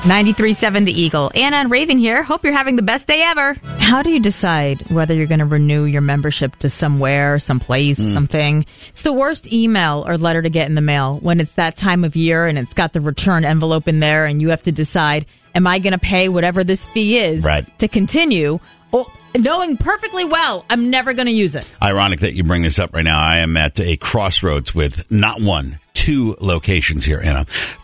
93.7 The Eagle. Anna and Raven here. Hope you're having the best day ever. How do you decide whether you're going to renew your membership to somewhere, someplace, something? It's the worst email or letter to get in the mail when it's that time of year and it's got the return envelope in there and you have to decide, am I going to pay whatever this fee is to continue? Or, knowing perfectly well I'm never going to use it. Ironic that you bring this up right now. I am at a crossroads with not one, two locations here, Anna.